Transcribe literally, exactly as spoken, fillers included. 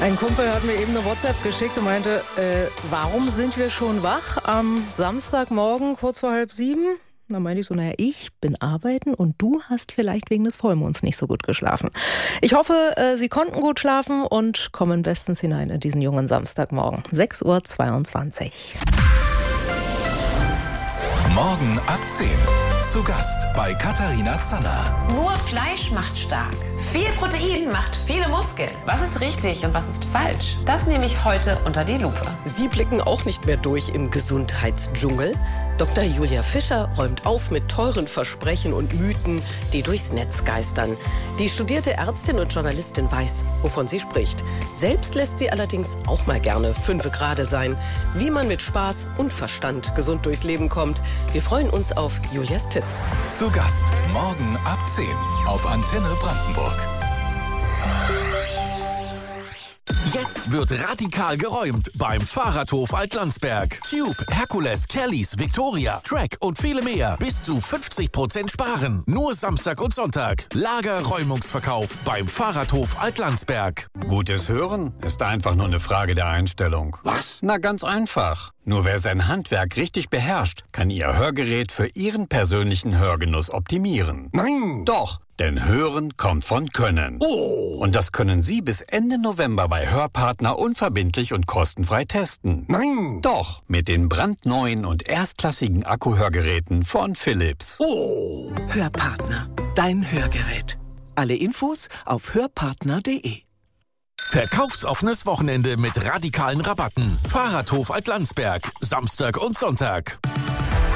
Ein Kumpel hat mir eben eine WhatsApp geschickt und meinte, äh, warum sind wir schon wach am Samstagmorgen kurz vor halb sieben? Da meinte ich so, naja, ich bin arbeiten und du hast vielleicht wegen des Vollmonds nicht so gut geschlafen. Ich hoffe, äh, Sie konnten gut schlafen und kommen bestens hinein in diesen jungen Samstagmorgen. sechs Uhr zweiundzwanzig. Morgen ab zehn. Zu Gast bei Katharina Zanner. Nur Fleisch macht stark. Viel Protein macht viele Muskeln. Was ist richtig und was ist falsch? Das nehme ich heute unter die Lupe. Sie blicken auch nicht mehr durch im Gesundheitsdschungel. Doktor Julia Fischer räumt auf mit teuren Versprechen und Mythen, die durchs Netz geistern. Die studierte Ärztin und Journalistin weiß, wovon sie spricht. Selbst lässt sie allerdings auch mal gerne fünfe gerade sein. Wie man mit Spaß und Verstand gesund durchs Leben kommt. Wir freuen uns auf Julias Tipps. Zu Gast morgen ab zehn auf Antenne Brandenburg. Jetzt wird radikal geräumt beim Fahrradhof Altlandsberg. Cube, Herkules, Kellys, Victoria, Track und viele mehr. Bis zu fünfzig Prozent sparen. Nur Samstag und Sonntag. Lagerräumungsverkauf beim Fahrradhof Altlandsberg. Gutes Hören ist einfach nur eine Frage der Einstellung. Was? Na, ganz einfach. Nur wer sein Handwerk richtig beherrscht, kann Ihr Hörgerät für Ihren persönlichen Hörgenuss optimieren. Nein! Doch, denn Hören kommt von Können. Oh! Und das können Sie bis Ende November bei Hörpartner unverbindlich und kostenfrei testen. Nein! Doch, mit den brandneuen und erstklassigen Akkuhörgeräten von Philips. Oh! Hörpartner, dein Hörgerät. Alle Infos auf hörpartner punkt de. Verkaufsoffenes Wochenende mit radikalen Rabatten. Fahrradhof Altlandsberg, Samstag und Sonntag.